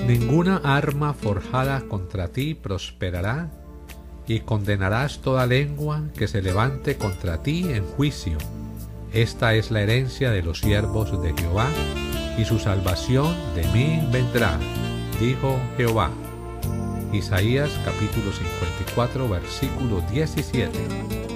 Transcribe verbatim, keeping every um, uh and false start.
Ninguna arma forjada contra ti prosperará, y condenarás toda lengua que se levante contra ti en juicio. Esta es la herencia de los siervos de Jehová, y su salvación de mí vendrá, dijo Jehová. Isaías capítulo cincuenta y cuatro, versículo diecisiete.